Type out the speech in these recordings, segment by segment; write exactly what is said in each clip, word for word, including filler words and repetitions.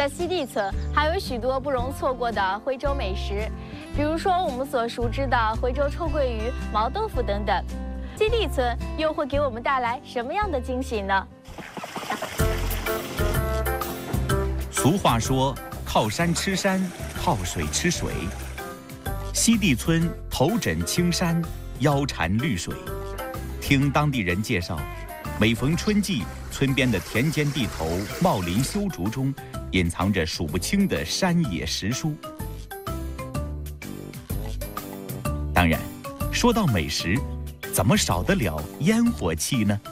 在西递村还有许多不容错过的徽州美食，比如说我们所熟知的徽州臭鳜鱼、毛豆腐等等。西递村又会给我们带来什么样的惊喜呢？ 俗话说，靠山吃山，靠水吃水。西递村头枕青山，腰缠绿水。听当地人介绍，每逢春季，村边的田间地头、茂林修竹中，隐藏着数不清的山野石蔬。当然，说到美食，怎么少得了烟火气呢？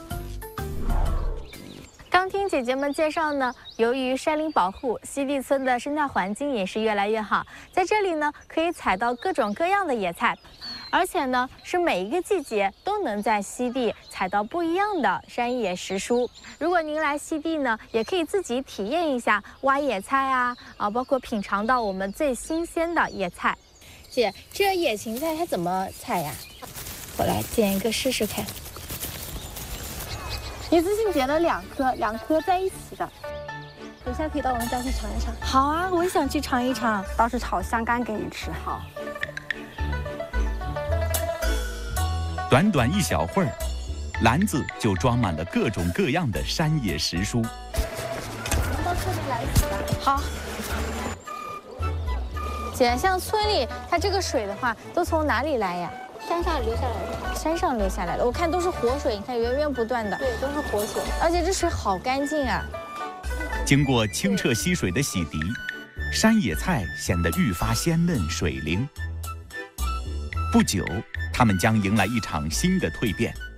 刚听姐姐们介绍呢，由于山林保护，西递村的生态环境也是越来越好。在这里呢，可以采到各种各样的野菜，而且呢，是每一个季节都能在西递采到不一样的山野石蔬。如果您来西递呢，也可以自己体验一下挖野菜啊，啊，包括品尝到我们最新鲜的野菜。姐，这野芹菜它怎么采呀？我来剪一个试试看。一次性剪了两颗，两颗在一起的。等一下可以到我们家去尝一尝。好啊，我也想去尝一尝。 倒是炒香干给你吃。好。 短短一小会儿，篮子就装满了各种各样的山野石蔬。 我们到村里来洗吧。好。姐，像村里它这个水的话，都从哪里来呀？ 山上流下来的， 山上流下来的，我看都是活水，你看源源不断的。 对，都是活水， 而且这水好干净啊。 经过清澈溪水的洗涤，山野菜显得愈发鲜嫩水灵。不久，它们将迎来一场新的蜕变。